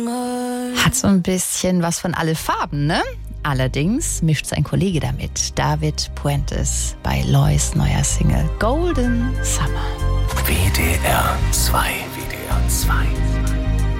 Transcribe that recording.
Hat so ein bisschen was von alle Farben, ne? Allerdings mischt sein Kollege damit, David Puentes, bei Lois neuer Single Golden Summer. WDR 2. WDR 2.